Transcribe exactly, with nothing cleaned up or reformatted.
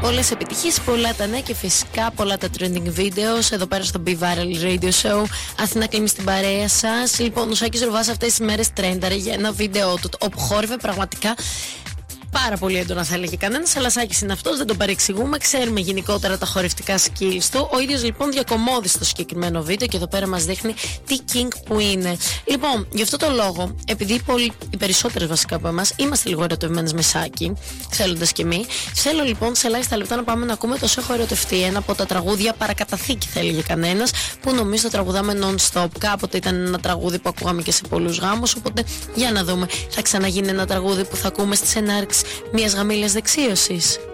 Πολλές επιτυχίες, πολλά τα νέα και φυσικά πολλά τα trending videos εδώ πέρα στο Be Viral Radio Show. Αθηνά Κλίμη στην παρέα σας. Λοιπόν, ο Σάκης Ρουβάς αυτές τις μέρες τρένταρε για ένα βίντεο του όπου χόρευε πραγματικά πάρα πολύ έντονα, θα έλεγε κανένας, αλλά Σάκης είναι αυτός, δεν τον παρεξηγούμε. Ξέρουμε γενικότερα τα χορευτικά skills του. Ο ίδιος λοιπόν διακομώδει στο συγκεκριμένο βίντεο και εδώ πέρα μας δείχνει τι king που είναι. Λοιπόν, γι' αυτό το λόγο, επειδή πολλοί, οι περισσότερες βασικά από εμάς είμαστε λίγο ερωτευμένες με Σάκη, θέλοντας και εμείς, θέλω λοιπόν σε ελάχιστα λεπτά να πάμε να ακούμε το «Σε έχω ερωτευτεί», ένα από τα τραγούδια παρακαταθήκη, θα έλεγε κανένας, που νομίζω το τραγουδάμε non-stop. Κάποτε ήταν ένα τραγούδι που ακούγαμε και σε πολλούς γάμους, οπότε για να δούμε, θα ξαναγίνει ένα τραγούδι που θα ακούμε στις ενάρξεις μιας γαμήλιας δεξίωσης.